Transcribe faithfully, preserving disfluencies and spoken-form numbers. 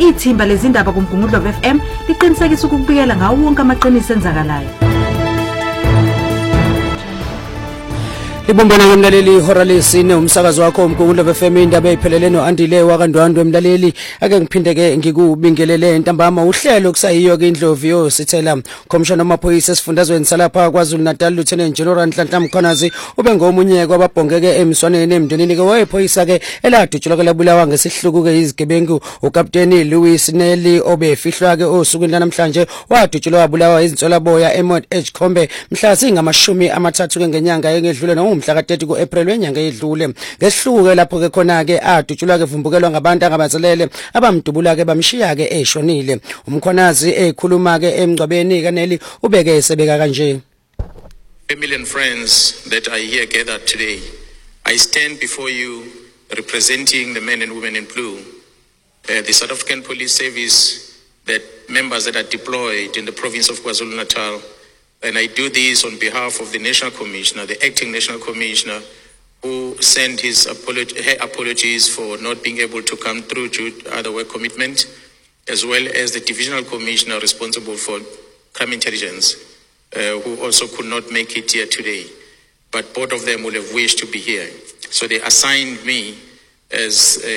Ithimba lezindaba kuMgungundlovu F M liqinisekisa ukubikela ngawo wonke amaqiniso enzakalayo. Libumbana ngomlaleli ihora lesine umsakazo wakho uMgungundlovu F M indaba ephelele noAndile wakandwandwe emlaleli ake ngiphindeke ngikubingelele ntambama uhlelo kusayiyo ke indlovu yo sithela Commissioner wamaphoyisa esifundazweni salapha kwaZulu Natal Lieutenant General Nhlanhla Mkhwanazi ube ngomunye kwababhongeke emswaneni emndenini ke wayephoyisa ke eladutshulwa ke labulawa ngesihluku ke izigebengu uCaptain Louis Nelly obefihlwa ke osukwini namhlanje wadutshulwa wabulawa izinsola boya eMod H Khombe mhla singamashumi amathathu ke ngenyanga engedlule no umhla ka-thirty ku-April wenyanga edlule ngesihluke lapho ke khona ke adutshulwa ke vumbukelwa ngabantu angabazelele abamdubula ke bamshiya ke eshonile uMkhwanazi ekhuluma ke emgcwabeni kaNelly ubeke sebeka kanje. Family and friends that are here gathered today, I stand before you representing the men and women in blue, uh, the South African Police Service, that members that are deployed in the province of KwaZulu Natal. And I do this on behalf of the National Commissioner, the Acting National Commissioner, who sent his apolog- her apologies for not being able to come through to other work commitment, as well as the Divisional Commissioner responsible for crime intelligence, uh, who also could not make it here today. But both of them would have wished to be here. So they assigned me as a